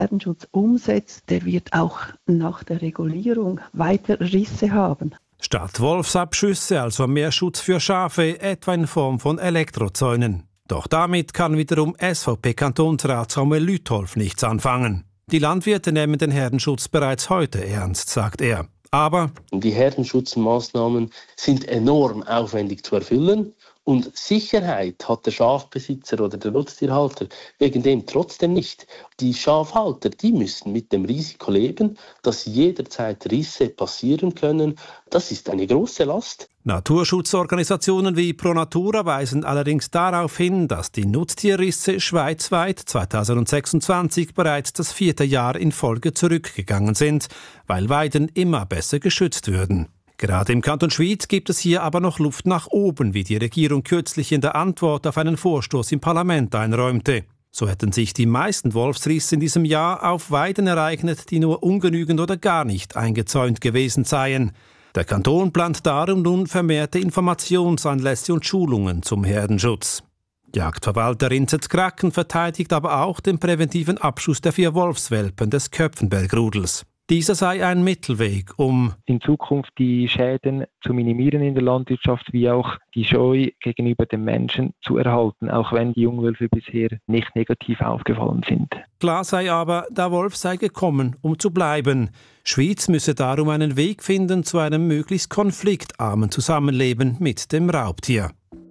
Herdenschutz umsetzt, der wird auch nach der Regulierung weiter Risse haben. Statt Wolfsabschüsse also mehr Schutz für Schafe, etwa in Form von Elektrozäunen. Doch damit kann wiederum SVP-Kantonsrat Samuel Lütolf nichts anfangen. Die Landwirte nehmen den Herdenschutz bereits heute ernst, sagt er. Aber die Herdenschutzmaßnahmen sind enorm aufwendig zu erfüllen. Und Sicherheit hat der Schafbesitzer oder der Nutztierhalter wegen dem trotzdem nicht. Die Schafhalter, die müssen mit dem Risiko leben, dass jederzeit Risse passieren können. Das ist eine große Last. Naturschutzorganisationen wie Pro Natura weisen allerdings darauf hin, dass die Nutztierrisse schweizweit 2026 bereits das 4. Jahr in Folge zurückgegangen sind, weil Weiden immer besser geschützt würden. Gerade im Kanton Schwyz gibt es hier aber noch Luft nach oben, wie die Regierung kürzlich in der Antwort auf einen Vorstoß im Parlament einräumte. So hätten sich die meisten Wolfsrisse in diesem Jahr auf Weiden ereignet, die nur ungenügend oder gar nicht eingezäunt gewesen seien. Der Kanton plant darum nun vermehrte Informationsanlässe und Schulungen zum Herdenschutz. Jagdverwalter Inzet Kraken verteidigt aber auch den präventiven Abschuss der 4 Wolfswelpen des Köpfenberg-Rudels. Dieser sei ein Mittelweg, um in Zukunft die Schäden zu minimieren in der Landwirtschaft, wie auch die Scheu gegenüber den Menschen zu erhalten, auch wenn die Jungwölfe bisher nicht negativ aufgefallen sind. Klar sei aber, der Wolf sei gekommen, um zu bleiben. Schwyz müsse darum einen Weg finden zu einem möglichst konfliktarmen Zusammenleben mit dem Raubtier.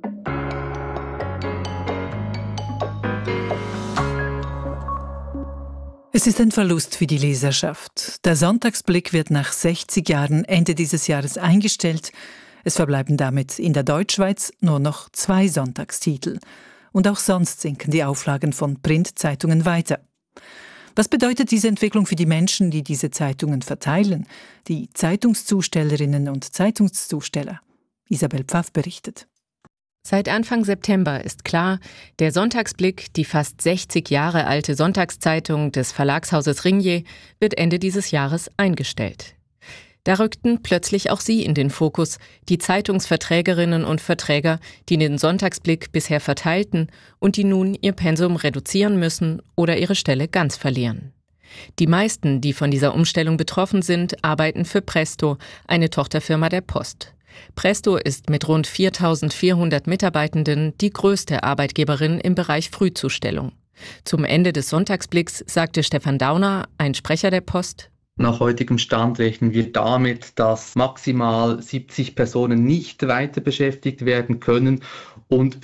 Es ist ein Verlust für die Leserschaft. Der Sonntagsblick wird nach 60 Jahren Ende dieses Jahres eingestellt. Es verbleiben damit in der Deutschschweiz nur noch 2 Sonntagstitel. Und auch sonst sinken die Auflagen von Printzeitungen weiter. Was bedeutet diese Entwicklung für die Menschen, die diese Zeitungen verteilen? Die Zeitungszustellerinnen und Zeitungszusteller. Isabel Pfaff berichtet. Seit Anfang September ist klar, der Sonntagsblick, die fast 60 Jahre alte Sonntagszeitung des Verlagshauses Ringier, wird Ende dieses Jahres eingestellt. Da rückten plötzlich auch sie in den Fokus, die Zeitungsverträgerinnen und Verträger, die den Sonntagsblick bisher verteilten und die nun ihr Pensum reduzieren müssen oder ihre Stelle ganz verlieren. Die meisten, die von dieser Umstellung betroffen sind, arbeiten für Presto, eine Tochterfirma der Post. Presto ist mit rund 4.400 Mitarbeitenden die größte Arbeitgeberin im Bereich Frühzustellung. Zum Ende des Sonntagsblicks sagte Stefan Dauner, ein Sprecher der Post: Nach heutigem Stand rechnen wir damit, dass maximal 70 Personen nicht weiter beschäftigt werden können und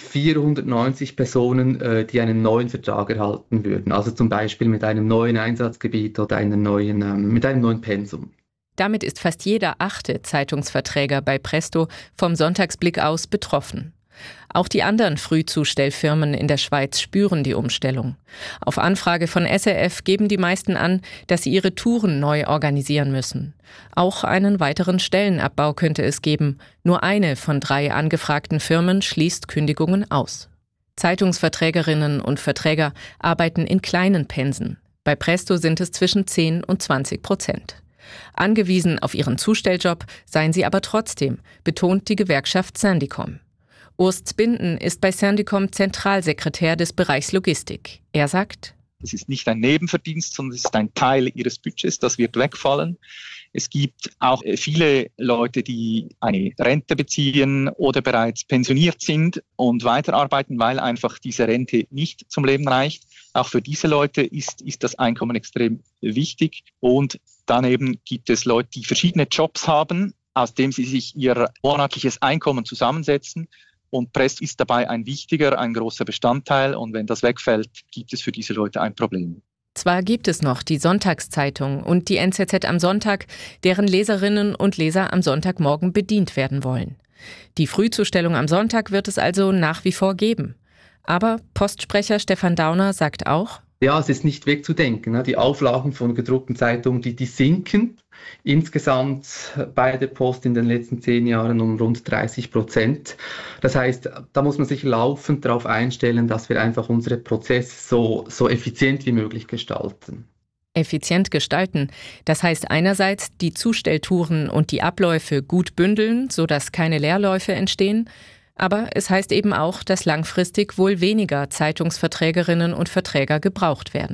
490 Personen, die einen neuen Vertrag erhalten würden. Also zum Beispiel mit einem neuen Einsatzgebiet oder mit einem neuen Pensum. Damit ist fast jeder 8. Zeitungsverträger bei Presto vom Sonntagsblick aus betroffen. Auch die anderen Frühzustellfirmen in der Schweiz spüren die Umstellung. Auf Anfrage von SRF geben die meisten an, dass sie ihre Touren neu organisieren müssen. Auch einen weiteren Stellenabbau könnte es geben. Nur eine von 3 angefragten Firmen schließt Kündigungen aus. Zeitungsverträgerinnen und Verträger arbeiten in kleinen Pensen. Bei Presto sind es zwischen 10% und 20%. Angewiesen auf ihren Zustelljob seien sie aber trotzdem, betont die Gewerkschaft Sandicom. Urs Zbinden ist bei Sandicom Zentralsekretär des Bereichs Logistik. Er sagt: Es ist nicht ein Nebenverdienst, sondern es ist ein Teil ihres Budgets, das wird wegfallen. Es gibt auch viele Leute, die eine Rente beziehen oder bereits pensioniert sind und weiterarbeiten, weil einfach diese Rente nicht zum Leben reicht. Auch für diese Leute ist das Einkommen extrem wichtig. Und daneben gibt es Leute, die verschiedene Jobs haben, aus dem sie sich ihr monatliches Einkommen zusammensetzen. Und Presto ist dabei ein großer Bestandteil. Und wenn das wegfällt, gibt es für diese Leute ein Problem. Zwar gibt es noch die Sonntagszeitung und die NZZ am Sonntag, deren Leserinnen und Leser am Sonntagmorgen bedient werden wollen. Die Frühzustellung am Sonntag wird es also nach wie vor geben. Aber Postsprecher Stefan Dauner sagt auch: Ja, es ist nicht wegzudenken. Die Auflagen von gedruckten Zeitungen, die sinken insgesamt bei der Post in den letzten 10 Jahren um rund 30%. Das heißt, da muss man sich laufend darauf einstellen, dass wir einfach unsere Prozesse so effizient wie möglich gestalten. Effizient gestalten, das heißt einerseits die Zustelltouren und die Abläufe gut bündeln, sodass keine Leerläufe entstehen. Aber es heißt eben auch, dass langfristig wohl weniger Zeitungsverträgerinnen und Verträger gebraucht werden.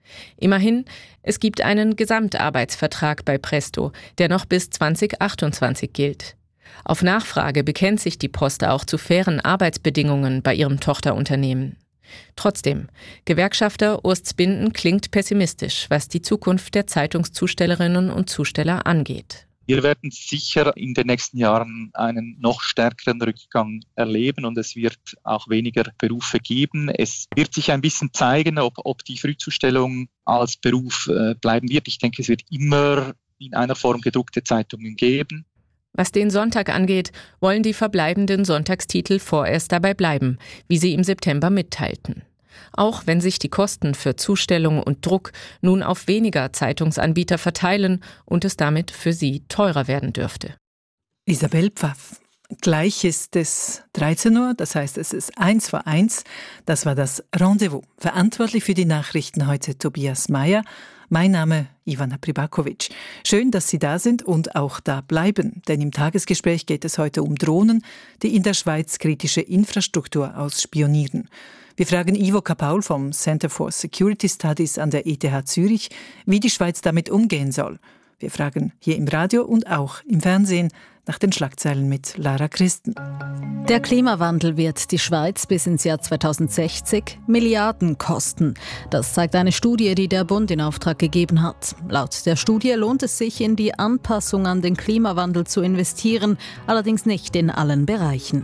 Immerhin, es gibt einen Gesamtarbeitsvertrag bei Presto, der noch bis 2028 gilt. Auf Nachfrage bekennt sich die Post auch zu fairen Arbeitsbedingungen bei ihrem Tochterunternehmen. Trotzdem, Gewerkschafter Urs Zbinden klingt pessimistisch, was die Zukunft der Zeitungszustellerinnen und Zusteller angeht. Wir werden sicher in den nächsten Jahren einen noch stärkeren Rückgang erleben und es wird auch weniger Berufe geben. Es wird sich ein bisschen zeigen, ob die Frühzustellung als Beruf bleiben wird. Ich denke, es wird immer in einer Form gedruckte Zeitungen geben. Was den Sonntag angeht, wollen die verbleibenden Sonntagstitel vorerst dabei bleiben, wie sie im September mitteilten. Auch wenn sich die Kosten für Zustellung und Druck nun auf weniger Zeitungsanbieter verteilen und es damit für sie teurer werden dürfte. Isabel Pfaff. Gleich ist es 13 Uhr, das heißt, es ist 1:01. Das war das Rendezvous. Verantwortlich für die Nachrichten heute Tobias Meyer. Mein Name Ivana Pribakovic. Schön, dass Sie da sind und auch da bleiben, denn im Tagesgespräch geht es heute um Drohnen, die in der Schweiz kritische Infrastruktur ausspionieren. Wir fragen Ivo Kapaul vom Center for Security Studies an der ETH Zürich, wie die Schweiz damit umgehen soll. Wir fragen hier im Radio und auch im Fernsehen nach den Schlagzeilen mit Lara Christen. Der Klimawandel wird die Schweiz bis ins Jahr 2060 Milliarden kosten. Das zeigt eine Studie, die der Bund in Auftrag gegeben hat. Laut der Studie lohnt es sich, in die Anpassung an den Klimawandel zu investieren, allerdings nicht in allen Bereichen.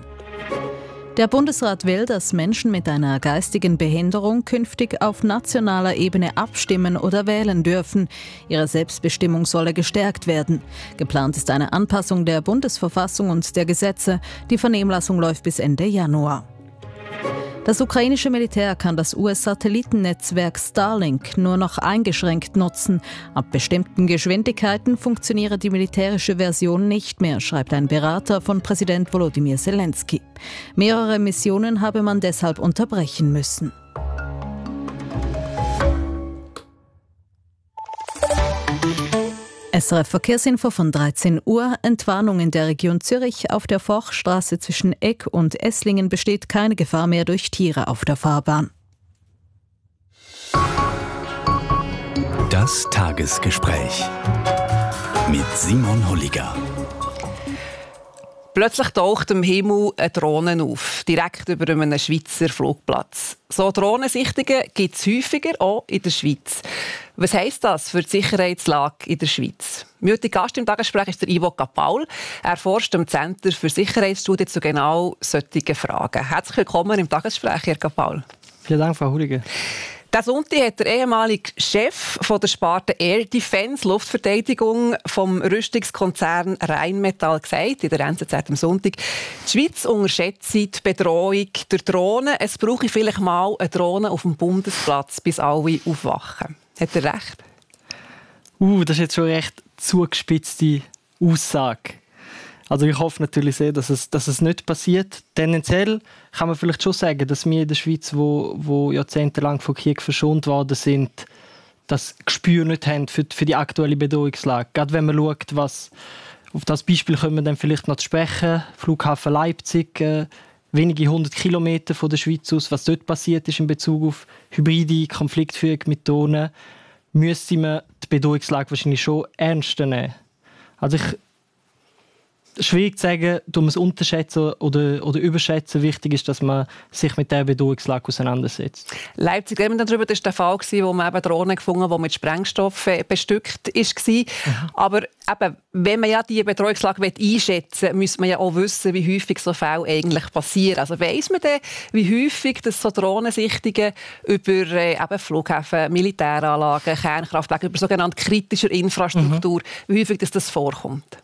Der Bundesrat will, dass Menschen mit einer geistigen Behinderung künftig auf nationaler Ebene abstimmen oder wählen dürfen. Ihre Selbstbestimmung solle gestärkt werden. Geplant ist eine Anpassung der Bundesverfassung und der Gesetze. Die Vernehmlassung läuft bis Ende Januar. Das ukrainische Militär kann das US-Satellitennetzwerk Starlink nur noch eingeschränkt nutzen. Ab bestimmten Geschwindigkeiten funktioniere die militärische Version nicht mehr, schreibt ein Berater von Präsident Volodymyr Zelensky. Mehrere Missionen habe man deshalb unterbrechen müssen. SRF Verkehrsinfo von 13 Uhr. Entwarnung in der Region Zürich. Auf der Forchstraße zwischen Egg und Esslingen besteht keine Gefahr mehr durch Tiere auf der Fahrbahn. Das Tagesgespräch mit Simon Holliger. Plötzlich taucht im Himmel eine Drohne auf, direkt über einem Schweizer Flugplatz. So Drohnensichtungen gibt es häufiger, auch in der Schweiz. Was heisst das für die Sicherheitslage in der Schweiz? Mein heutiger Gast im Tagesgespräch ist der Ivo Kapaul. Er forscht am Center für Sicherheitsstudien zu genau solchen Fragen. Herzlich willkommen im Tagesgespräch, Herr Kapaul. Vielen Dank, Frau Holliger. Diesen Sonntag hat der ehemalige Chef von der Sparte Air Defence, Luftverteidigung, vom Rüstungskonzern Rheinmetall gesagt, in der NZZ am Sonntag, die Schweiz unterschätzt die Bedrohung der Drohnen. Es brauche vielleicht mal eine Drohne auf dem Bundesplatz, bis alle aufwachen. Hat er recht? Das ist jetzt schon eine recht zugespitzte Aussage. Also ich hoffe natürlich sehr, dass es nicht passiert. Tendenziell kann man vielleicht schon sagen, dass wir in der Schweiz, wo jahrzehntelang von Krieg verschont worden sind, das Gespür nicht haben für die aktuelle Bedrohungslage. Gerade wenn man schaut, auf das Beispiel können wir dann vielleicht noch zu sprechen. Flughafen Leipzig, wenige 100 Kilometer von der Schweiz aus, was dort passiert ist in Bezug auf hybride Konfliktführung mit Drohnen, müsste man die Bedrohungslage wahrscheinlich schon ernster nehmen. Also schwierig zu sagen, man es unterschätzen oder überschätzen. Wichtig ist, dass man sich mit dieser Bedrohungslage auseinandersetzt. Leipzig, darüber, das war der Fall, wo man eben Drohnen gefunden hat, die mit Sprengstoffen bestückt war. Aber eben, wenn man ja diese Bedrohungslage einschätzen will, muss man ja auch wissen, wie häufig so Fälle eigentlich passieren. Also weiss man denn, wie häufig das so Drohnensichtungen über eben Flughäfen, Militäranlagen, Kernkraftwerke, über sogenannte kritische Infrastruktur, wie häufig das vorkommt?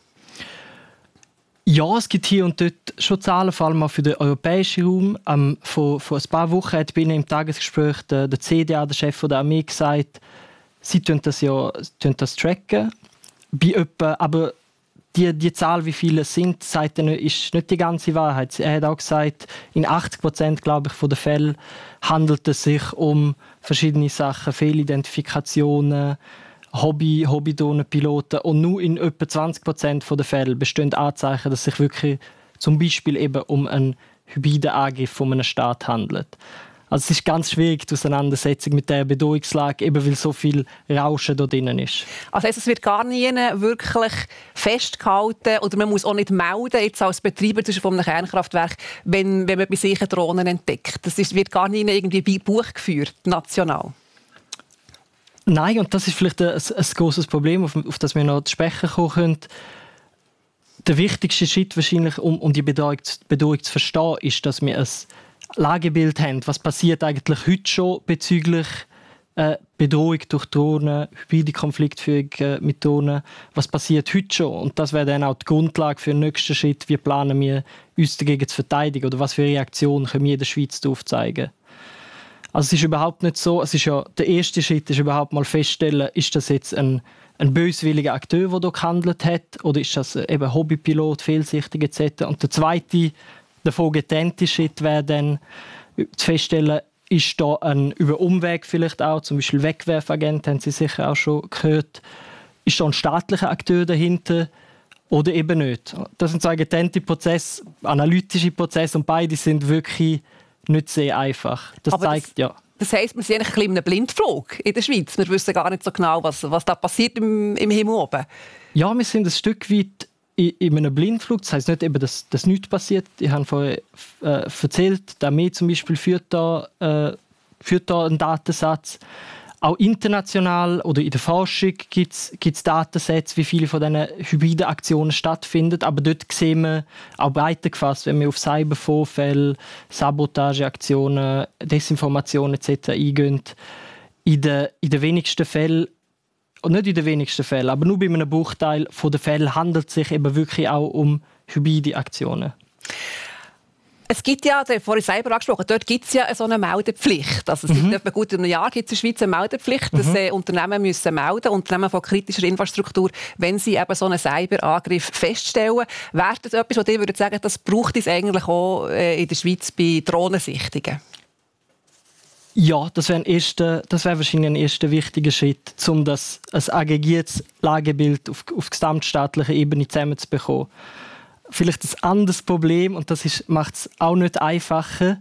Ja, es gibt hier und dort schon Zahlen, vor allem auch für den europäischen Raum. Vor ein paar Wochen hat bei Ihnen im Tagesgespräch der CDA, der Chef der Armee, gesagt, sie tun das tracken. Aber die Zahl, wie viele es sind, ist nicht die ganze Wahrheit. Er hat auch gesagt, in 80% glaube ich, von den Fällen handelt es sich um verschiedene Sachen, Fehlidentifikationen, Hobby-Drohnenpiloten, und nur in etwa 20% der Fälle bestehen Anzeichen, dass es sich wirklich zum Beispiel eben um einen hybriden Angriff von einem Staat handelt. Also es ist ganz schwierig, die Auseinandersetzung mit der Bedrohungslage, eben weil so viel Rauschen da drinnen ist. Also es wird gar nie wirklich festgehalten oder man muss auch nicht melden, jetzt als Betreiber von einem Kernkraftwerk, wenn man bei sich Drohnen entdeckt. Das wird gar nie irgendwie bei Buch geführt, national. Nein, und das ist vielleicht ein grosses Problem, auf das wir noch zu sprechen kommen können. Der wichtigste Schritt wahrscheinlich, um die Bedrohung zu verstehen, ist, dass wir ein Lagebild haben. Was passiert eigentlich heute schon bezüglich Bedrohung durch Drohnen, hybride Konfliktführung mit Drohnen? Was passiert heute schon? Und das wäre dann auch die Grundlage für den nächsten Schritt. Wie planen wir uns dagegen zu verteidigen? Oder was für Reaktionen können wir in der Schweiz aufzeigen? Also es ist überhaupt nicht so, es ist ja, der erste Schritt ist überhaupt mal feststellen, ist das jetzt ein böswilliger Akteur, der hier gehandelt hat, oder ist das eben Hobbypilot, fehlsichtig etc. Und der zweite, davon getrennte Schritt wäre dann zu feststellen, ist da über Umweg vielleicht auch, zum Beispiel Wegwerfagent, haben Sie sicher auch schon gehört, ist da ein staatlicher Akteur dahinter oder eben nicht. Das sind zwei getrennte Prozesse, analytische Prozesse und beide sind wirklich nicht sehr einfach. Das zeigt, ja. Das heisst, wir sind eigentlich ein bisschen in einem Blindflug in der Schweiz. Wir wissen gar nicht so genau, was da passiert im Himmel oben. Ja, wir sind ein Stück weit in einem Blindflug. Das heisst nicht, eben, dass nichts passiert. Ich habe vorher erzählt, der Armee zum Beispiel führt da einen Datensatz. Auch international oder in der Forschung gibt es Datensätze, wie viele von diesen hybriden Aktionen stattfinden. Aber dort sehen wir auch breiter gefasst, wenn wir auf Cybervorfälle, Sabotageaktionen, Desinformation etc. eingehen. In den wenigsten Fällen, und nicht in den wenigsten Fällen, aber nur bei einem Bruchteil der Fälle handelt es sich eben wirklich auch um hybride Aktionen. Es gibt ja, vorhin selber angesprochen, dort gibt es ja so eine Meldepflicht. Also seit etwa gut einem Jahr gibt es in der Schweiz eine Meldepflicht, dass Unternehmen müssen melden, Unternehmen von kritischer Infrastruktur, wenn sie eben so einen Cyberangriff feststellen. Wäre das etwas, was ihr würdet sagen, das braucht es eigentlich auch in der Schweiz bei Drohnensichtungen? Ja, das wäre wahrscheinlich ein erster wichtiger Schritt, um das ein aggregiertes Lagebild auf gesamtstaatlicher Ebene zusammenzubekommen. Vielleicht ein anderes Problem, und das macht es auch nicht einfacher.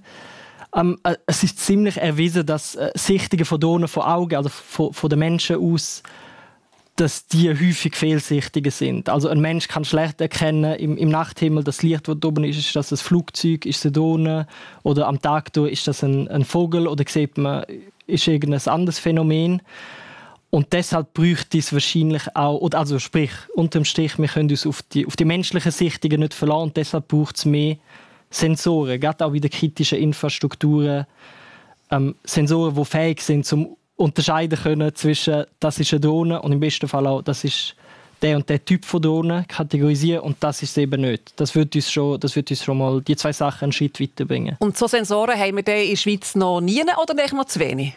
Es ist ziemlich erwiesen, dass Sichtungen von Drohnen von Augen, also von den Menschen aus, dass die häufig fehlsichtige sind. Also ein Mensch kann schlecht erkennen im Nachthimmel, das Licht, das oben ist das ein Flugzeug, ist es eine Drohne, oder am Tag ist das ein Vogel, oder sieht man, ist irgendein anderes Phänomen. Und deshalb bräuchte es wahrscheinlich auch, also sprich, unterm Strich, wir können uns auf die menschlichen Sichtungen nicht verlassen, und deshalb braucht es mehr Sensoren, gerade auch in den kritischen Infrastrukturen. Sensoren, die fähig sind, zum unterscheiden können zwischen, das ist eine Drohne und im besten Fall auch, das ist der und der Typ von Drohnen, kategorisieren, und das ist es eben nicht. Das wird uns schon mal die zwei Sachen einen Schritt weiterbringen. Und so Sensoren haben wir in der Schweiz noch nie oder noch zu wenig?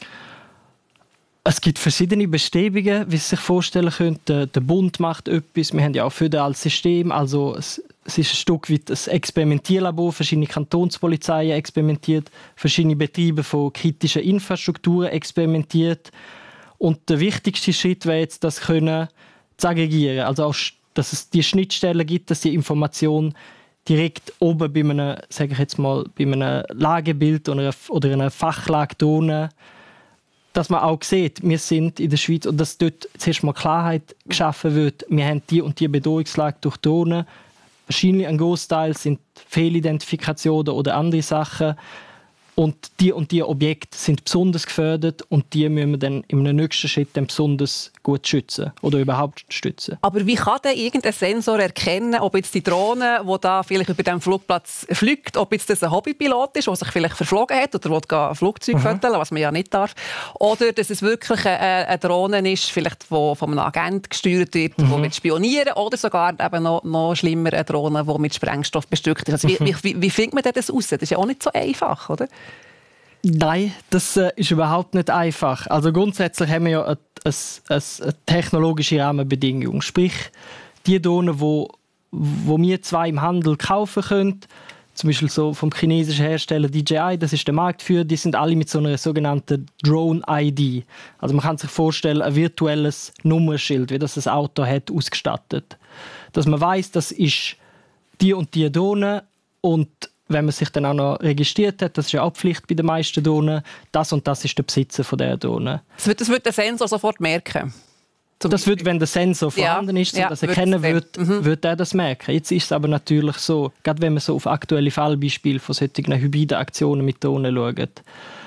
Es gibt verschiedene Bestrebungen, wie Sie sich vorstellen können. Der Bund macht etwas. Wir haben ja auch ein föderales System. Also es ist ein Stück weit ein Experimentierlabor. Verschiedene Kantonspolizeien experimentiert, verschiedene Betriebe von kritischen Infrastrukturen experimentiert. Und der wichtigste Schritt wäre jetzt, das können zu aggregieren. Also auch, dass es die Schnittstellen gibt, dass die Information direkt oben bei einem, sage ich jetzt mal, bei einem Lagebild oder einer Fachlage Drohnen, dass man auch sieht, wir sind in der Schweiz, und dass dort zuerst mal Klarheit geschaffen wird, wir haben die und die Bedrohungslage durch Drohnen. Wahrscheinlich ein Großteil sind Fehlidentifikationen oder andere Sachen. Und die Objekte sind besonders gefördert, und die müssen wir dann im nächsten Schritt dann besonders gut schützen oder überhaupt stützen. Aber wie kann denn irgendein Sensor erkennen, ob jetzt die Drohne, die da vielleicht über dem Flugplatz fliegt, ob jetzt das ein Hobbypilot ist, der sich vielleicht verflogen hat oder ein Flugzeug föteln, was man ja nicht darf, oder dass es wirklich eine Drohne ist, vielleicht von einem Agent gesteuert wird, die mit spionieren, oder sogar eben noch schlimmer eine Drohne, die mit Sprengstoff bestückt ist. Also wie findet man das raus? Das ist ja auch nicht so einfach, oder? Nein, das ist überhaupt nicht einfach. Also grundsätzlich haben wir ja eine technologische Rahmenbedingung. Sprich, die Drohnen, wo wir zwei im Handel kaufen können, zum Beispiel so vom chinesischen Hersteller DJI, das ist der Marktführer, die sind alle mit so einer sogenannten Drone-ID. Also man kann sich vorstellen, ein virtuelles Nummernschild, wie das ein Auto hat, ausgestattet. Dass man weiss, das ist die und die Drohne, und wenn man sich dann auch noch registriert hat, das ist ja auch Pflicht bei den meisten Drohnen, das und das ist der Besitzer von dieser Drohne. Das wird der Sensor sofort merken? Das wird, wenn der Sensor vorhanden ist, um das erkennen wird er das merken. Jetzt ist es aber natürlich so, gerade wenn man so auf aktuelle Fallbeispiele von solchen hybriden Aktionen mit Drohnen schaut,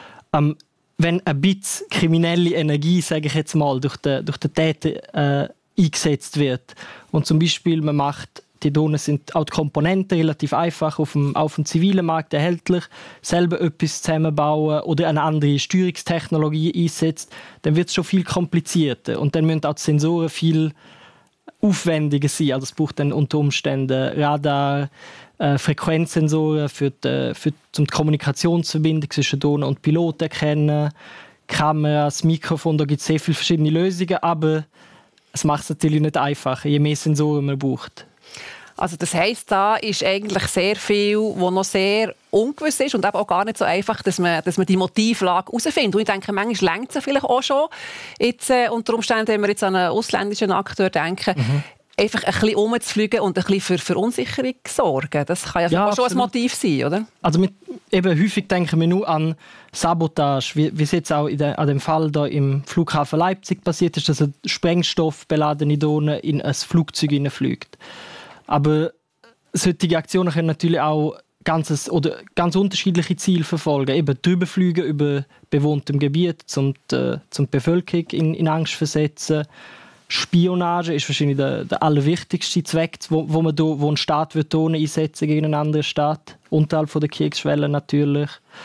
wenn ein bisschen kriminelle Energie, sage ich jetzt mal, durch den Täter eingesetzt wird und zum Beispiel man macht, die Drohnen sind auch die Komponenten relativ einfach auf dem zivilen Markt erhältlich, selber etwas zusammenbauen oder eine andere Steuerungstechnologie einsetzt, dann wird es schon viel komplizierter und dann müssen auch die Sensoren viel aufwendiger sein. Also es braucht dann unter Umständen Radar, Frequenzsensoren um die Kommunikationsverbindung zwischen Drohnen und Piloten erkennen, Kameras, Mikrofon, da gibt es sehr viele verschiedene Lösungen, aber es macht es natürlich nicht einfacher, je mehr Sensoren man braucht. Also das heisst, da ist eigentlich sehr viel, was noch sehr ungewiss ist und eben auch gar nicht so einfach, dass man die Motivlage herausfindet. Und ich denke, manchmal reicht es vielleicht auch schon. Jetzt, unter Umständen, wenn wir jetzt an einen ausländischen Akteur denken, einfach ein bisschen rumzufliegen und ein bisschen für Verunsicherung sorgen. Das kann ja auch schon ein Motiv sein, oder? Also eben häufig denken wir nur an Sabotage, wie es jetzt auch an dem Fall da im Flughafen Leipzig passiert ist, dass eine sprengstoffbeladene Drohne in ein Flugzeug hineinfliegt. Aber solche Aktionen können natürlich auch ganz unterschiedliche Ziele verfolgen. Eben drüberfliegen über bewohntem Gebiet, um die Bevölkerung in Angst versetzen. Spionage ist wahrscheinlich der allerwichtigste Zweck, wo ein Staat Drohnen einsetzen gegen einen anderen Staat, unterhalb der Kriegsschwelle natürlich.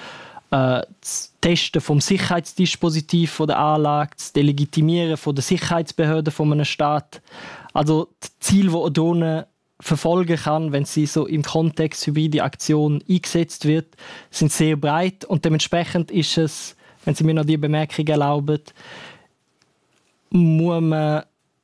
Das Testen vom Sicherheitsdispositiv der Anlage, das Delegitimieren von der Sicherheitsbehörden von einem Staat. Also die Ziele, die eine Drohne verfolgen kann, wenn sie so im Kontext hybride Aktion eingesetzt wird, sind sehr breit und dementsprechend ist es, wenn Sie mir noch die Bemerkung erlauben, muss man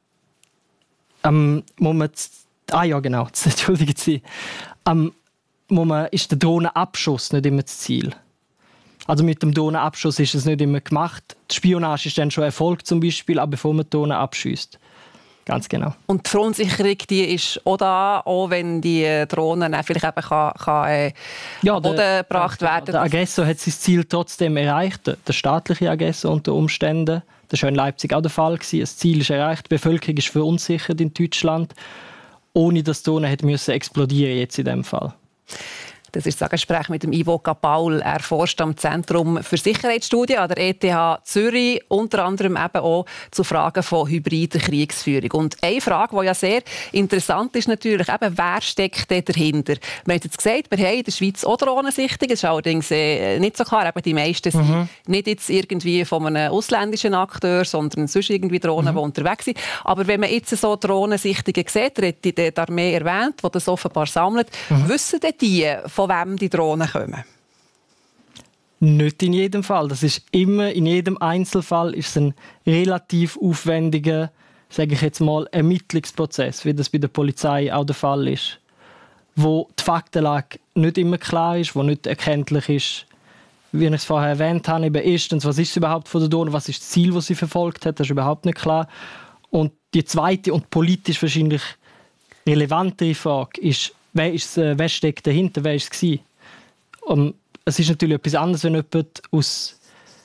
entschuldigen Sie, ist der Drohnenabschuss nicht immer das Ziel. Also mit dem Drohnenabschuss ist es nicht immer gemacht. Die Spionage ist dann schon erfolgt zum Beispiel, aber bevor man die Drohne abschießt. Ganz genau. Und die Verunsicherung, die ist auch da, auch wenn die Drohnen vielleicht eben kann Boden gebracht werden. Der Aggressor hat sein Ziel trotzdem erreicht, der staatliche Aggressor unter Umständen. Das war in Leipzig auch der Fall. Das Ziel ist erreicht, die Bevölkerung ist verunsichert in Deutschland, ohne dass die Drohne explodieren jetzt in diesem Fall. Das ist das Gespräch mit dem Ivo Kapaul. Er forscht am Zentrum für Sicherheitsstudien an der ETH Zürich, unter anderem eben auch zu Fragen von hybrider Kriegsführung. Und eine Frage, die ja sehr interessant ist, natürlich eben, wer steckt da dahinter? Wir haben jetzt gesagt, wir haben in der Schweiz auch Drohnensichtungen. Das ist allerdings nicht so klar. Eben die meisten sind nicht jetzt irgendwie von einem ausländischen Akteur, sondern sonst irgendwie Drohnen, die unterwegs sind. Aber wenn man jetzt so Drohnensichtungen sieht, die Armee erwähnt, die das offenbar sammelt, wissen die, von wem die Drohnen kommen? Nicht in jedem Fall. Das ist immer, in jedem Einzelfall ist es ein relativ aufwendiger, sage ich jetzt mal, Ermittlungsprozess, wie das bei der Polizei auch der Fall ist. Wo die Faktenlage nicht immer klar ist, wo nicht erkenntlich ist, wie ich es vorher erwähnt habe, eben erstens, was ist es überhaupt von der Drohne, was ist das Ziel, das sie verfolgt hat, das ist überhaupt nicht klar. Und die zweite und politisch wahrscheinlich relevantere Frage ist, wer steckt dahinter, wer war es? Es ist natürlich etwas anderes, wenn jemand aus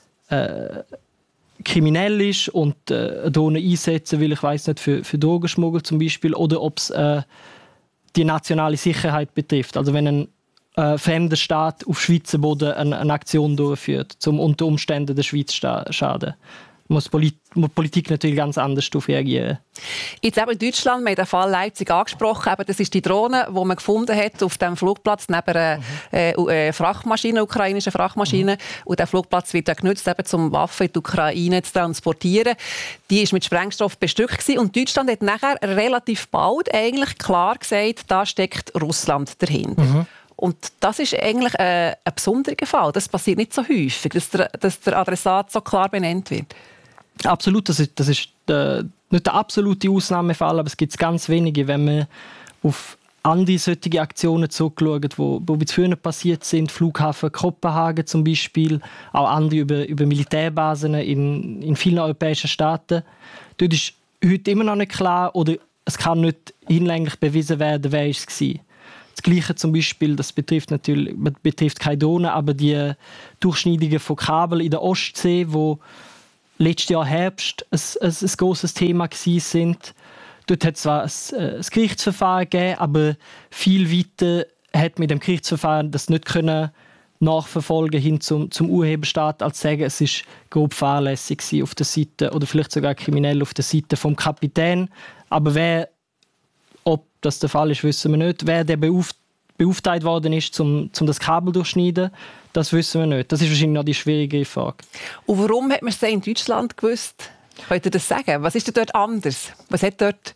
kriminell ist und Drohnen einsetzen will, ich weiss nicht, für Drogenschmuggel zum Beispiel, oder ob es die nationale Sicherheit betrifft. Also wenn ein fremder Staat auf Schweizer Boden eine Aktion durchführt, um unter Umständen der Schweiz schaden. Muss Politik natürlich ganz anders darauf reagieren. Jetzt eben in Deutschland, wir haben den Fall Leipzig angesprochen, eben, das ist die Drohne, die man gefunden hat auf dem Flugplatz neben einer Frachtmaschine, ukrainischen Frachtmaschine. Und der Flugplatz wird ja genutzt, eben, um Waffen in die Ukraine zu transportieren. Die war mit Sprengstoff bestückt gewesen. Und Deutschland hat nachher relativ bald eigentlich klar gesagt, da steckt Russland dahinter. Und das ist eigentlich ein besonderer Fall. Das passiert nicht so häufig, dass der Adressat so klar benannt wird. Absolut, das ist nicht der absolute Ausnahmefall, aber es gibt ganz wenige, wenn man auf andere solche Aktionen zurückschaut, die früher passiert sind, Flughafen Kopenhagen zum Beispiel, auch andere über Militärbasen in vielen europäischen Staaten. Dort ist heute immer noch nicht klar, oder es kann nicht hinlänglich bewiesen werden, wer es war. Das Gleiche zum Beispiel, das betrifft keine Drohnen, aber die Durchschneidungen von Kabel in der Ostsee, wo letztes Jahr Herbst ein grosses Thema sind. Dort hat es zwar ein Gerichtsverfahren gegeben, aber viel weiter hat mit dem Gerichtsverfahren das nicht können nachverfolgen hin zum Urheberstaat, als sagen, es ist grob fahrlässig auf der Seite oder vielleicht sogar kriminell auf der Seite vom Kapitän. Aber ob das der Fall ist, wissen wir nicht. Wer der beauftragt worden ist, um das Kabel durchschneiden, das wissen wir nicht. Das ist wahrscheinlich noch die schwierige Frage. Und warum hat man es in Deutschland gewusst? Könnt ihr das sagen? Was ist denn dort anders? Was hat dort...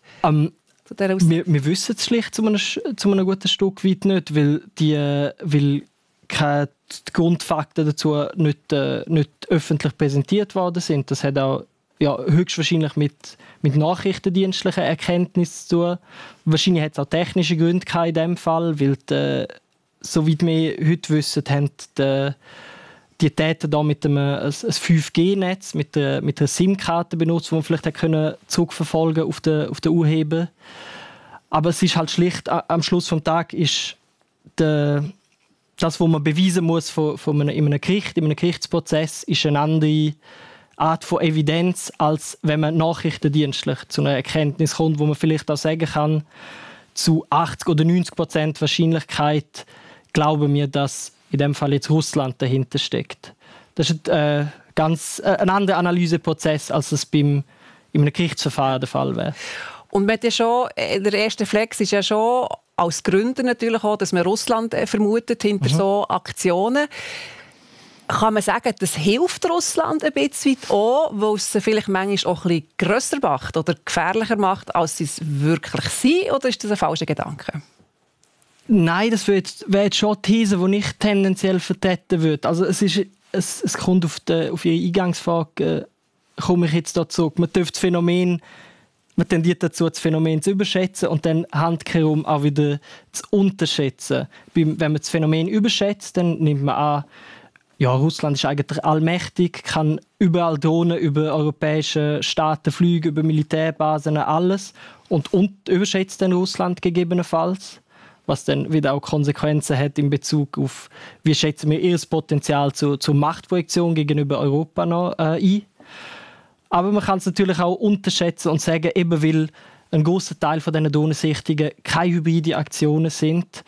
wir wissen es schlicht zu einem guten Stück weit nicht, weil die Grundfakten dazu nicht öffentlich präsentiert worden sind. Das hat auch höchstwahrscheinlich mit nachrichtendienstlichen Erkenntnissen zu tun. Wahrscheinlich hat es auch technische Gründe in diesem Fall, weil soweit wir heute wissen, haben die Täter da mit ein 5G-Netz, mit einer SIM-Karte benutzt, die man vielleicht zurückverfolgen auf den Urheber. Aber es ist halt schlicht, am Schluss des Tages ist das, was man beweisen muss in einem Gerichtsprozess, ist eine andere Art von Evidenz, als wenn man nachrichtendienstlich zu einer Erkenntnis kommt, wo man vielleicht auch sagen kann, zu 80 oder 90% Wahrscheinlichkeit glauben wir, dass in dem Fall jetzt Russland dahinter steckt. Das ist ein anderer Analyseprozess, als es in einem Gerichtsverfahren der Fall wäre. Und man hat ja schon, der erste Flex ist ja schon als Gründer natürlich auch, dass man Russland vermutet hinter so Aktionen. Kann man sagen, das hilft Russland ein bisschen auch, weil es vielleicht manchmal auch ein bisschen grösser macht oder gefährlicher macht, als sie es wirklich sind? Oder ist das ein falscher Gedanke? Nein, das wäre jetzt schon eine These, die ich tendenziell vertreten würde. Also es kommt auf Ihre Eingangsfrage, komme ich jetzt dazu. Man tendiert dazu, das Phänomen zu überschätzen und dann handkehrum auch wieder zu unterschätzen. Wenn man das Phänomen überschätzt, dann nimmt man an, ja, Russland ist eigentlich allmächtig, kann überall Drohnen über europäische Staaten fliegen, über Militärbasen, alles. Und überschätzt dann Russland gegebenenfalls, was dann wieder auch Konsequenzen hat in Bezug auf, wie schätzen wir ihr Potenzial zur Machtprojektion gegenüber Europa noch ein. Aber man kann es natürlich auch unterschätzen und sagen, eben weil ein grosser Teil von diesen Drohnensichtungen keine hybride Aktionen sind,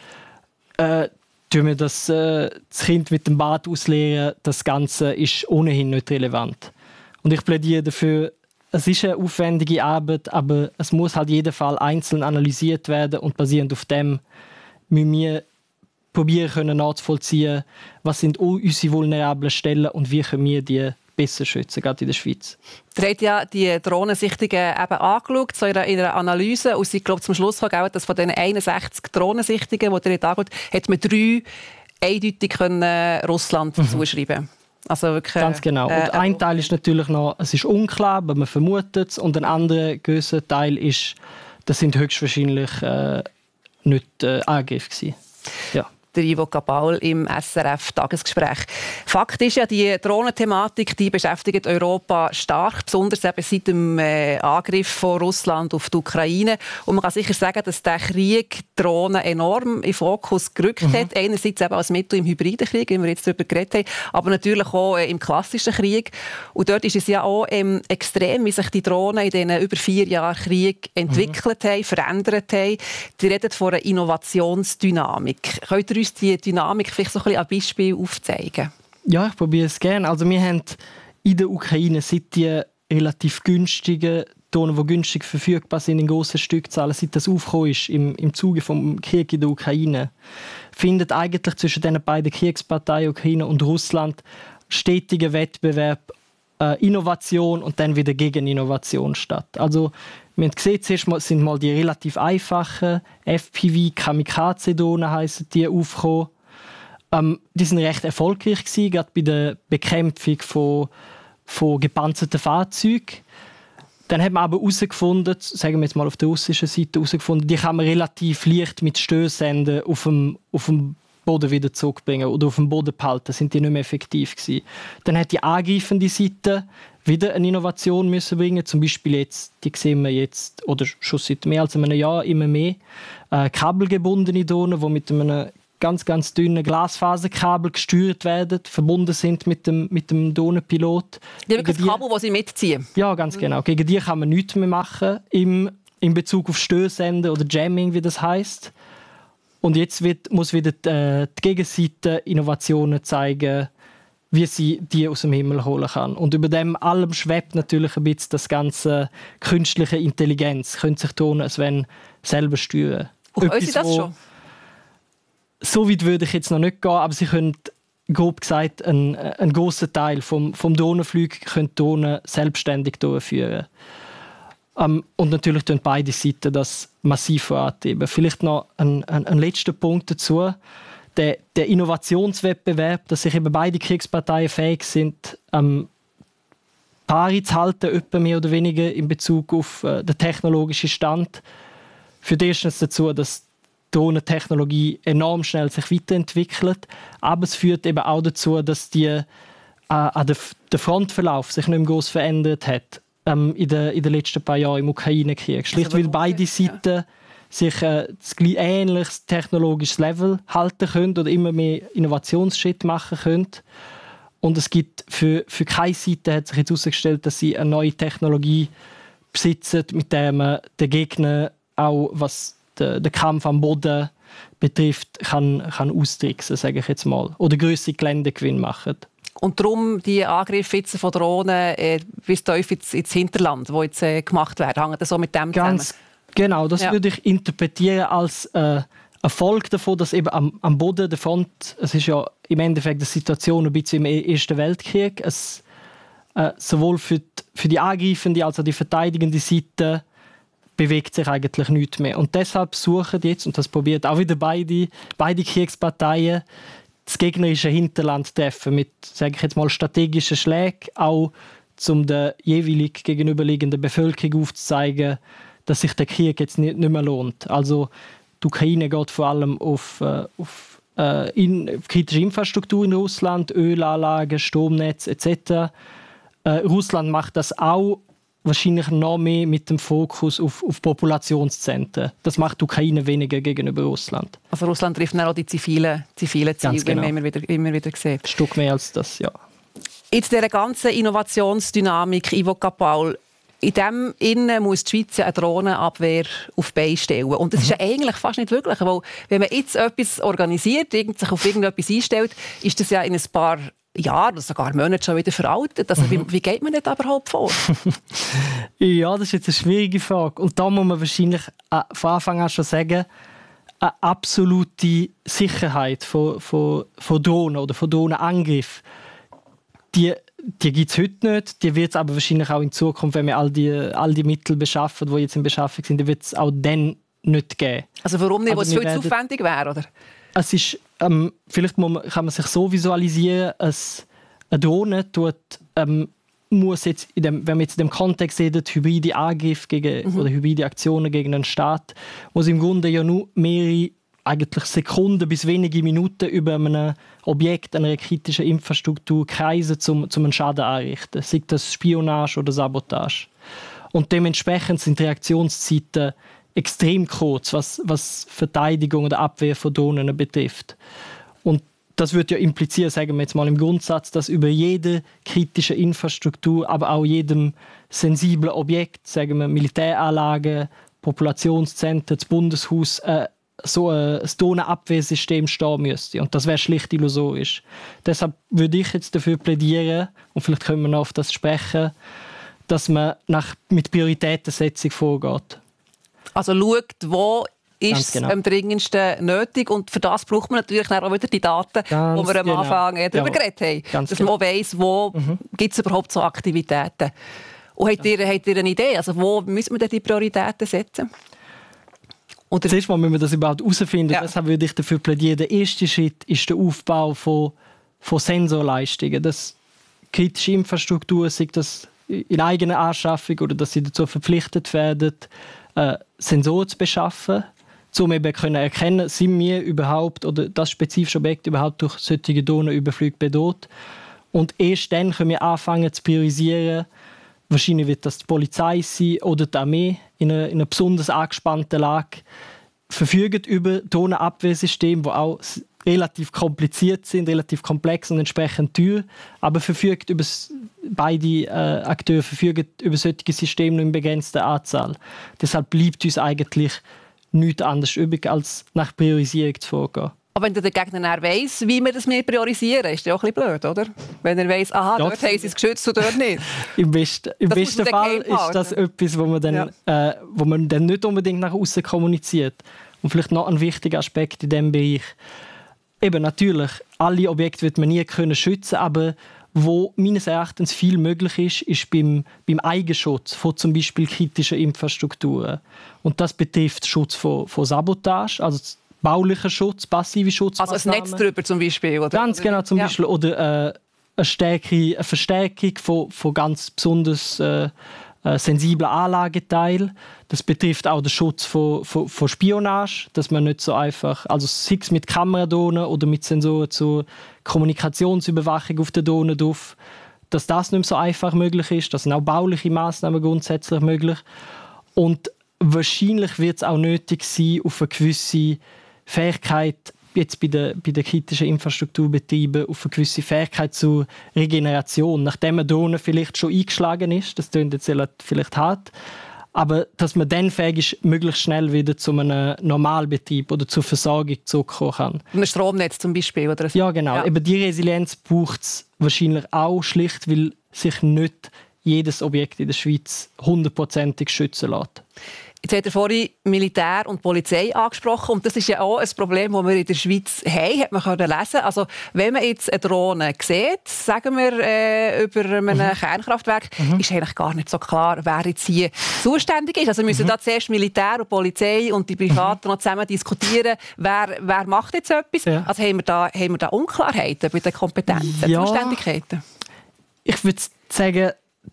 tun wir das Kind mit dem Bad ausleeren, das Ganze ist ohnehin nicht relevant. Und ich plädiere dafür, es ist eine aufwendige Arbeit, aber es muss halt jeder Fall einzeln analysiert werden und basierend auf dem müssen wir probieren nachzuvollziehen, was sind unsere vulnerablen Stellen und wie können wir die besser schützen, gerade in der Schweiz. Ihr habt ja die Drohnensichtungen eben angeschaut, so in einer Analyse, und ich glaube zum Schluss gekommen, dass von den 61 Drohnensichtungen, die ihr angeschaut habt, hat man 3 eindeutig Russland zuschreiben. Also wirklich, ganz genau. Und ein Teil ist natürlich noch, es ist unklar, aber man vermutet es, und ein anderer grösser Teil ist, das sind höchstwahrscheinlich nicht Angriffe gewesen. Ja. Der Ivo Kapaul im SRF-Tagesgespräch. Fakt ist ja, die Drohnenthematik, die beschäftigt Europa stark, besonders eben seit dem Angriff von Russland auf die Ukraine. Und man kann sicher sagen, dass der Krieg Drohnen enorm in den Fokus gerückt hat. Einerseits eben als Mittel im hybriden Krieg, wie wir jetzt darüber geredet haben, aber natürlich auch im klassischen Krieg. Und dort ist es ja auch extrem, wie sich die Drohnen in diesen über 4 Jahren Krieg entwickelt haben, verändert haben. Die reden von einer Innovationsdynamik. Könnt ihr uns die Dynamik vielleicht so ein bisschen an Beispiel aufzeigen? Ja, ich probiere es gerne. Also wir haben in der Ukraine, seit die relativ günstigen Drohnen, die günstig verfügbar sind in grossen Stückzahlen, seit das aufgekommen ist im Zuge des Krieges in der Ukraine, findet eigentlich zwischen den beiden Kriegsparteien Ukraine und Russland stetiger Wettbewerb, Innovation und dann wieder Gegeninnovation statt. Also wir haben gesehen, zuerst sind mal die relativ einfachen FPV, Kamikaze-Drohnen heissen die, aufgekommen. Die sind recht erfolgreich gewesen, gerade bei der Bekämpfung von gepanzerten Fahrzeugen. Dann hat man aber herausgefunden, sagen wir jetzt mal auf der russischen Seite, die kann man relativ leicht mit Störsenden auf dem Boden wieder zurückbringen oder auf dem Boden behalten, sind die nicht mehr effektiv gewesen. Dann hat die angreifende Seite wieder eine Innovation müssen bringen. Zum Beispiel jetzt, die sehen wir jetzt, oder schon seit mehr als einem Jahr immer mehr, kabelgebundene Drohnen, die mit einem ganz, ganz dünnen Glasfaserkabel gesteuert werden, verbunden sind mit dem Drohnenpilot. Die haben wirklich Kabel, die sie mitziehen? Ja, ganz genau. Gegen die kann man nichts mehr machen in Bezug auf Störsenden oder Jamming, wie das heisst. Und jetzt muss wieder die Gegenseite Innovationen zeigen, wie sie die aus dem Himmel holen kann. Und über dem allem schwebt natürlich ein bisschen das ganze künstliche Intelligenz. Können sich Drohnen, als wenn selber steuern. Können Sie das schon? So weit würde ich jetzt noch nicht gehen, aber sie können, grob gesagt, einen grossen Teil vom Drohnenflug können Drohnen selbstständig durchführen. Und natürlich tun beide Seiten das massiv vorantreiben. Vielleicht noch ein letzter Punkt dazu. Der Innovationswettbewerb, dass sich eben beide Kriegsparteien fähig sind, Pari zu halten, etwa mehr oder weniger in Bezug auf den technologischen Stand, führt erstens dazu, dass die Drohnentechnologie enorm schnell sich weiterentwickelt, aber es führt eben auch dazu, dass der Frontverlauf sich nicht mehr groß verändert hat in den letzten paar Jahren im Ukraine-Krieg. Schlicht weil beide Seiten sich ein ähnliches technologisches Level halten können oder immer mehr Innovationsschritte machen können. Und es gibt für keine Seite, hat sich jetzt herausgestellt, dass sie eine neue Technologie besitzen, mit der man den Gegner auch, was den Kampf am Boden betrifft, kann austricksen, sage ich jetzt mal. Oder grössere Geländegewinn machen. Und darum die Angriffe jetzt von Drohnen bis tief ins Hinterland, die jetzt gemacht werden, hängen das so mit dem zusammen? Genau, das würde ich interpretieren als Erfolg davon, dass eben am Boden der Front, es ist ja im Endeffekt eine Situation ein bisschen im Ersten Weltkrieg, es sowohl für die angreifende als auch die verteidigende Seite bewegt sich eigentlich nichts mehr. Und deshalb suchen jetzt, und das probiert auch wieder beide Kriegsparteien, das gegnerische Hinterland treffen mit, sage ich jetzt mal, strategischen Schlägen, auch um der jeweilig gegenüberliegenden Bevölkerung aufzuzeigen, dass sich der Krieg jetzt nicht mehr lohnt. Also die Ukraine geht vor allem auf kritische Infrastruktur in Russland, Ölanlagen, Stromnetz etc. Russland macht das auch wahrscheinlich noch mehr mit dem Fokus auf Populationszentren. Das macht die Ukraine weniger gegenüber Russland. Also Russland trifft auch die zivilen Ziele, genau. Wie man immer wieder sieht. Ein Stück mehr als das, ja. Jetzt dieser ganzen Innovationsdynamik, Ivo Capal, in dem Innen muss die Schweiz eine Drohnenabwehr auf die Beine stellen. Und das ist ja eigentlich fast nicht wirklich, weil wenn man jetzt etwas organisiert, sich auf irgendetwas einstellt, ist das ja in ein paar Jahren oder sogar Monaten schon wieder veraltet. Also wie geht man nicht überhaupt vor? Ja, das ist jetzt eine schwierige Frage. Und da muss man wahrscheinlich von Anfang an schon sagen, eine absolute Sicherheit von Drohnen oder von Drohnenangriffen, die gibt es heute nicht. Die wird es aber wahrscheinlich auch in Zukunft, wenn wir all die Mittel beschaffen, die jetzt in Beschaffung sind, die wird es auch dann nicht geben. Also warum nicht, weil es viel zu aufwendig wäre, oder? Es ist, vielleicht kann man sich so visualisieren, dass eine Drohne muss jetzt, wenn man jetzt in dem Kontext sieht, hybride Angriffe oder hybride Aktionen gegen einen Staat, muss im Grunde ja nur mehrere eigentlich Sekunden bis wenige Minuten über einem Objekt, einer kritischen Infrastruktur kreisen, um einen Schaden anzurichten. Sei das Spionage oder Sabotage. Und dementsprechend sind die Reaktionszeiten extrem kurz, was Verteidigung oder Abwehr von Drohnen betrifft. Und das würde ja implizieren, sagen wir jetzt mal im Grundsatz, dass über jede kritische Infrastruktur, aber auch jedem sensiblen Objekt, sagen wir Militäranlagen, Populationszentren, das Bundeshaus, so ein Drohnenabwehrsystem stehen müsste. Und das wäre schlicht illusorisch. Deshalb würde ich jetzt dafür plädieren, und vielleicht können wir noch auf das sprechen, dass man mit Prioritätensetzung vorgeht. Also schaut, wo ist es am dringendsten nötig, und für das braucht man natürlich auch wieder die Daten, die wir am Anfang darüber geredet haben. Dass man auch weiss, wo gibt es überhaupt so Aktivitäten. Und habt ihr eine Idee, also wo müssen wir denn die Prioritäten setzen? Oder zuerst mal müssen wir das überhaupt herausfinden. Ja. Deshalb würde ich dafür plädieren, der erste Schritt ist der Aufbau von Sensorleistungen. Das kritische Infrastruktur, sei das in eigener Anschaffung oder dass sie dazu verpflichtet werden, Sensoren zu beschaffen, um eben können erkennen, sind wir überhaupt oder das spezifische Objekt überhaupt durch solche Drohnenüberflüge bedroht. Und erst dann können wir anfangen zu priorisieren. Wahrscheinlich wird das die Polizei sein oder die Armee in einer besonders angespannten Lage. Verfügen über Drohnenabwehrsysteme, die auch relativ kompliziert sind, relativ komplex und entsprechend teuer, aber beide Akteure verfügen über solche Systeme nur in begrenzter Anzahl. Deshalb bleibt uns eigentlich nichts anderes übrig, als nach Priorisierung zu vorgehen. Aber wenn der Gegner weiss, wie wir das priorisieren, ist das auch ein bisschen blöd, oder? Wenn er weiss, aha, dort haben sie es geschützt und dort nicht. Im besten Fall ist das etwas, wo man dann nicht unbedingt nach außen kommuniziert. Und vielleicht noch ein wichtiger Aspekt in diesem Bereich. Eben natürlich, alle Objekte wird man nie schützen, aber wo meines Erachtens viel möglich ist beim Eigenschutz von zum Beispiel kritischen Infrastrukturen. Und das betrifft Schutz von Sabotage, also baulicher Schutz, passive Schutzmaßnahmen. Also das Netz drüber zum Beispiel? Oder? Ganz genau, zum Beispiel. Oder eine Verstärkung von ganz besonders sensiblen Anlageteilen. Das betrifft auch den Schutz von Spionage, dass man nicht so einfach, also sei es mit Kameradrohnen oder mit Sensoren zur Kommunikationsüberwachung auf der Drohne drauf, dass das nicht mehr so einfach möglich ist. Das sind auch bauliche Maßnahmen grundsätzlich möglich. Und wahrscheinlich wird es auch nötig sein, auf eine gewisse Fähigkeit, jetzt bei den kritischen Infrastrukturbetrieben, auf eine gewisse Fähigkeit zur Regeneration, nachdem eine Drohne vielleicht schon eingeschlagen ist, das klingt jetzt vielleicht hart, aber dass man dann fähig ist, möglichst schnell wieder zu einem Normalbetrieb oder zur Versorgung zurückkommen kann. Ein Stromnetz zum Beispiel? Oder? Ja, genau. Ja. Eben die Resilienz braucht es wahrscheinlich auch schlicht, weil sich nicht jedes Objekt in der Schweiz 100%ig schützen lässt. Jetzt hat er vorhin Militär und Polizei angesprochen und das ist ja auch ein Problem, das wir in der Schweiz haben, hat man können lesen. Also wenn man jetzt eine Drohne sieht, sagen wir über einem Kernkraftwerk, ist eigentlich gar nicht so klar, wer jetzt hier zuständig ist. Also müssen da zuerst Militär und Polizei und die Privaten noch zusammen diskutieren, wer macht jetzt etwas. Ja. Also haben wir da Unklarheiten bei den Kompetenzen, Zuständigkeiten? Ich würde sagen,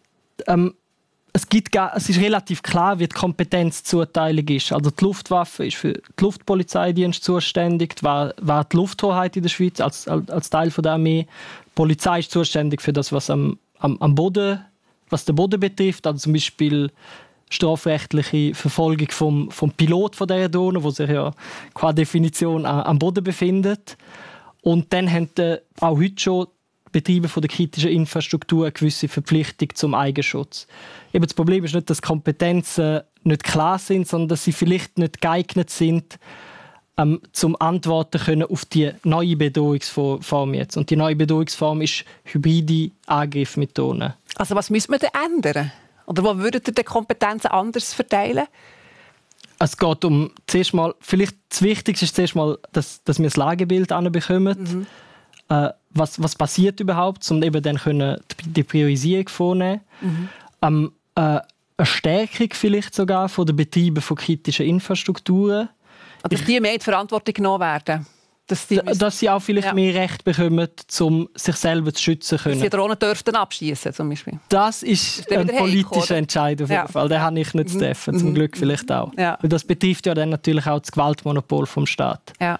es ist relativ klar, wie die Kompetenzzuteilung ist. Also die Luftwaffe ist für den Luftpolizeidienst zuständig, war die Lufthoheit in der Schweiz als Teil der Armee. Die Polizei ist zuständig für das, was am Boden, was den Boden betrifft, also zum Beispiel strafrechtliche Verfolgung vom Pilot von dieser Drohne, wo sich ja qua Definition am Boden befindet. Und dann haben auch heute schon Betriebe von der kritischen Infrastruktur eine gewisse Verpflichtung zum Eigenschutz. Eben das Problem ist nicht, dass Kompetenzen nicht klar sind, sondern dass sie vielleicht nicht geeignet sind, zum Antworten können auf die neue Bedrohungsform jetzt. Und die neue Bedrohungsform ist hybride Angriffe mit Drohnen. Also was müssen wir denn ändern? Oder wo würdet ihr die Kompetenzen anders verteilen? Es geht zuerst mal, vielleicht das Wichtigste ist zuerst mal, dass wir das Lagebild anbekommen. Was passiert überhaupt, um eben dann die Priorisierung vornehmen. Eine Stärkung vielleicht sogar von den Betrieben von kritischen Infrastrukturen. Dass die mehr in die Verantwortung genommen werden. Dass sie auch vielleicht mehr Recht bekommen, um sich selber zu schützen können. Dass sie Drohnen dürften abschießen zum Beispiel. Das ist ein politischer Entscheid auf jeden Fall. Den habe ich nicht zu treffen, zum Glück vielleicht auch. Ja. Weil das betrifft ja dann natürlich auch das Gewaltmonopol vom Staat. Ja.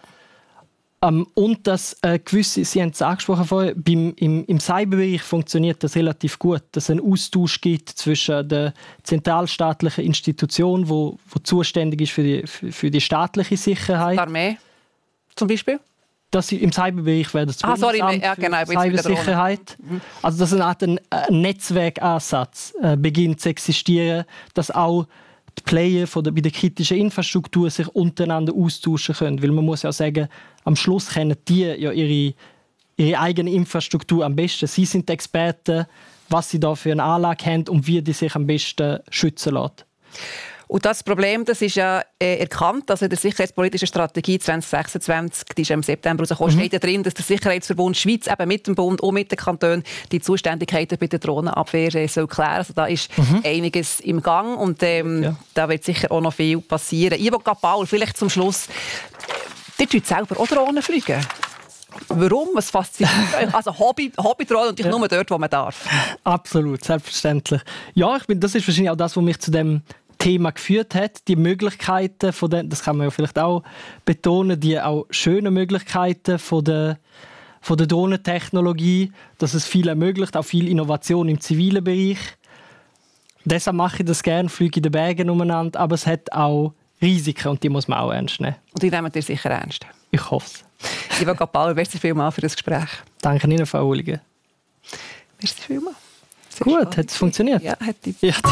Und dass gewisse, Sie haben es angesprochen vorher, im Cyberbereich funktioniert das relativ gut, dass es einen Austausch gibt zwischen der zentralstaatlichen Institution, wo zuständig ist für die staatliche Sicherheit. Die Armee zum Beispiel? Im Cyberbereich wäre das Bundesamt für Cybersicherheit. Also dass ein Netzwerkansatz beginnt zu existieren, dass auch die Player bei der kritischen Infrastruktur sich untereinander austauschen können. Weil man muss ja sagen, am Schluss kennen die ja ihre eigene Infrastruktur am besten. Sie sind die Experten, was sie da für eine Anlage haben und wie die sich am besten schützen lassen. Und das Problem, das ist ja erkannt, also in der sicherheitspolitischen Strategie 2026, die ist im September rausgekommen, steht ja drin, dass der Sicherheitsverbund Schweiz eben mit dem Bund und mit den Kantonen die Zuständigkeiten bei der Drohnenabwehr soll klären. Also da ist einiges im Gang und da wird sicher auch noch viel passieren. Ivo Paul, vielleicht zum Schluss, ihr tut selber auch Drohnen fliegen. Warum? Was fasziniert euch? Also Hobbydrohnen und nur dort, wo man darf. Absolut, selbstverständlich. Ja, das ist wahrscheinlich auch das, was mich zu dem Thema geführt hat, die Möglichkeiten von den, das kann man ja vielleicht auch betonen, die auch schönen Möglichkeiten von der von der Drohnentechnologie, dass es viel ermöglicht, auch viel Innovation im zivilen Bereich. Deshalb mache ich das gerne, fliege in den Bergen umeinander, aber es hat auch Risiken und die muss man auch ernst nehmen. Und die nehmen ihr sicher ernst? Ich hoffe es. Ivo Gabauer, merci vielmals für das Gespräch. Danke Ihnen, Frau Ulliger. Merci vielmals. Gut, hat es funktioniert? Ja, hat die. Ja,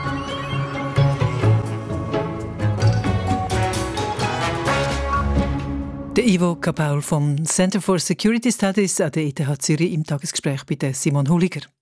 Der Ivo Gabauer vom Center for Security Studies an der ETH Zürich im Tagesgespräch bei Simon Hulliger.